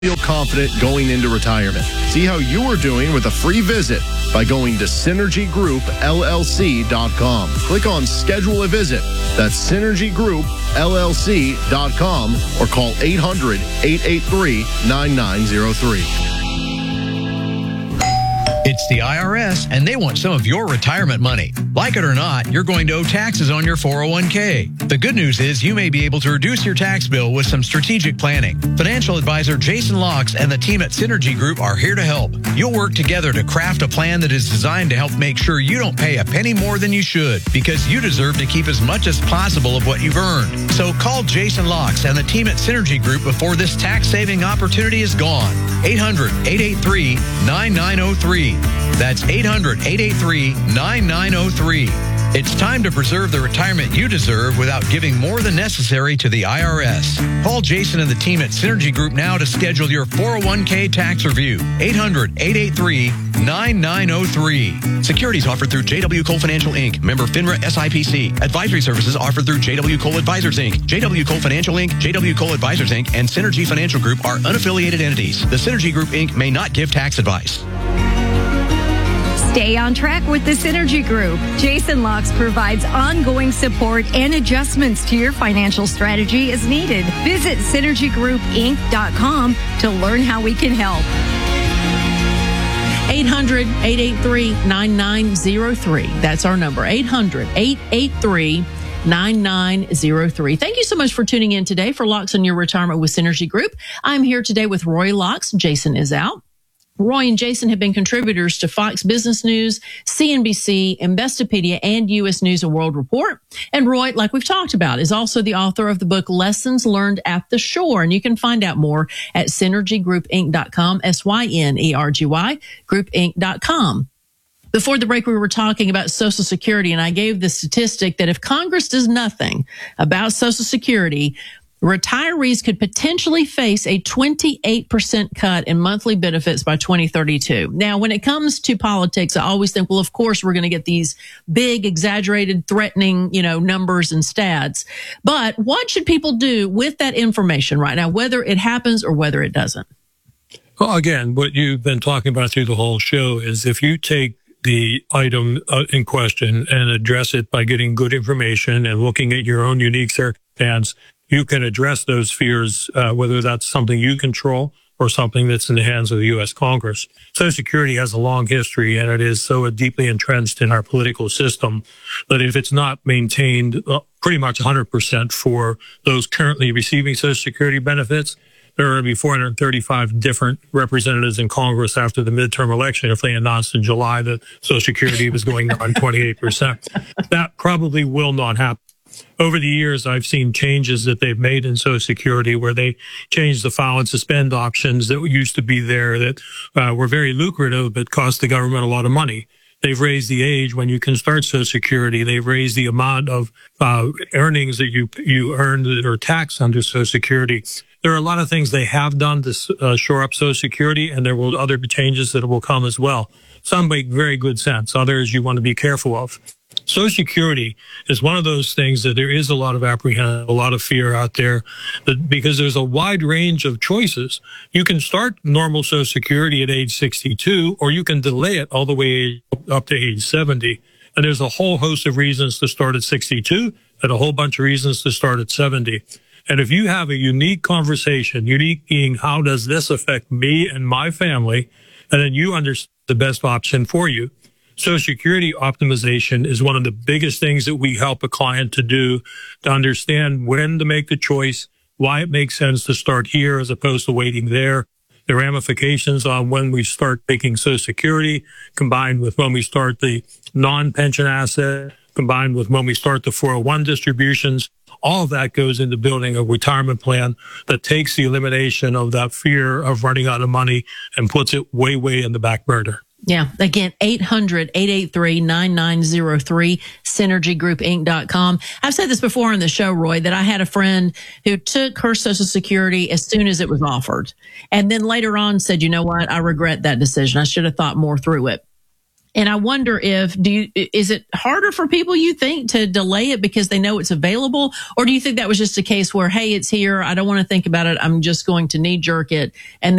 Feel confident going into retirement. See how you are doing with a free visit by going to synergygroupllc.com. Click on Schedule a Visit. That's synergygroupllc.com or call 800-883-9903. It's the IRS, and they want some of your retirement money. Like it or not, you're going to owe taxes on your 401k. The good news is you may be able to reduce your tax bill with some strategic planning. Financial advisor Jason Locks and the team at Synergy Group are here to help. You'll work together to craft a plan that is designed to help make sure you don't pay a penny more than you should, because you deserve to keep as much as possible of what you've earned. So call Jason Locks and the team at Synergy Group before this tax-saving opportunity is gone. 800-883-9903. That's 800-883-9903. It's time to preserve the retirement you deserve without giving more than necessary to the IRS. Call Jason and the team at Synergy Group now to schedule your 401k tax review. 800-883-9903. Securities offered through J.W. Cole Financial, Inc., member FINRA SIPC. Advisory services offered through J.W. Cole Advisors, Inc., J.W. Cole Financial, Inc., J.W. Cole Advisors, Inc., and Synergy Financial Group are unaffiliated entities. The Synergy Group, Inc. may not give tax advice. Stay on track with the Synergy Group. Jason Locks provides ongoing support and adjustments to your financial strategy as needed. Visit synergygroupinc.com to learn how we can help. 800-883-9903. That's our number, 800-883-9903. Thank you so much for tuning in today for Locks on Your Retirement with Synergy Group. I'm here today with Roy Locks. Jason is out. Roy and Jason have been contributors to Fox Business News, CNBC, Investopedia, and U.S. News and World Report. And Roy, like we've talked about, is also the author of the book Lessons Learned at the Shore. And you can find out more at synergygroupinc.com, SYNERGY, groupinc.com. Before the break, we were talking about Social Security, and I gave the statistic that if Congress does nothing about Social Security, retirees could potentially face a 28% cut in monthly benefits by 2032. Now, when it comes to politics, I always think, well, of course, we're going to get these big, exaggerated, threatening, numbers and stats. But what should people do with that information right now, whether it happens or whether it doesn't? Well, again, what you've been talking about through the whole show is if you take the item in question and address it by getting good information and looking at your own unique circumstance, you can address those fears, whether that's something you control or something that's in the hands of the U.S. Congress. Social Security has a long history, and it is so deeply entrenched in our political system that if it's not maintained pretty much 100% for those currently receiving Social Security benefits, there are going to be 435 different representatives in Congress after the midterm election if they announced in July that Social Security was going down 28%. That probably will not happen. Over the years, I've seen changes that they've made in Social Security where they changed the file and suspend options that used to be there that were very lucrative but cost the government a lot of money. They've raised the age when you can start Social Security. They've raised the amount of earnings that you earn that are taxed under Social Security. There are a lot of things they have done to shore up Social Security, and there will other changes that will come as well. Some make very good sense. Others you want to be careful of. Social Security is one of those things that there is a lot of apprehension, a lot of fear out there, that because there's a wide range of choices. You can start normal Social Security at age 62, or you can delay it all the way up to age 70. And there's a whole host of reasons to start at 62 and a whole bunch of reasons to start at 70. And if you have a unique conversation, unique being, how does this affect me and my family? And then you understand the best option for you. Social Security optimization is one of the biggest things that we help a client to do, to understand when to make the choice, why it makes sense to start here as opposed to waiting there, the ramifications on when we start taking Social Security, combined with when we start the non-pension asset, combined with when we start the 401 distributions. All of that goes into building a retirement plan that takes the elimination of that fear of running out of money and puts it way, way in the back burner. Yeah. Again, 800-883-9903, synergygroupinc.com. I've said this before on the show, Roy, that I had a friend who took her Social Security as soon as it was offered. And then later on said, you know what? I regret that decision. I should have thought more through it. And I wonder is it harder for people, you think, to delay it because they know it's available? Or do you think that was just a case where, hey, it's here, I don't want to think about it, I'm just going to knee jerk it, and